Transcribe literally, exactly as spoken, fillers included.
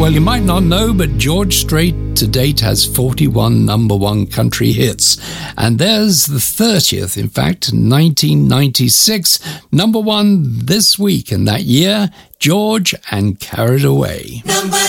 Well, you might not know, but George Strait to date has forty-one number one country hits. And there's the thirtieth, in fact, nineteen ninety-six, number one this week. And that year, George and Carried Away. Number